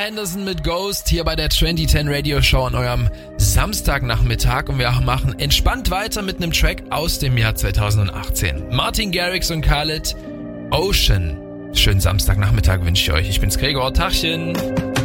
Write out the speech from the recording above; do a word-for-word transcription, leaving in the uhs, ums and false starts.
Henderson mit Ghost hier bei der zwanzig zehn Radio Show an eurem Samstagnachmittag und wir machen entspannt weiter mit einem Track aus dem Jahr zweitausendachtzehn. Martin Garrix und Khaled, Ocean. Schönen Samstagnachmittag wünsche ich euch. Ich bin's Gregor. Tachchen.